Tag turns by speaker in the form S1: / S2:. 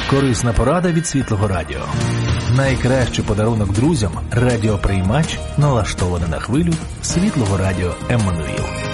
S1: Корисна порада від Світлого Радіо. Найкращий подарунок друзям – радіоприймач, налаштований на хвилю Світлого Радіо Еммануїл.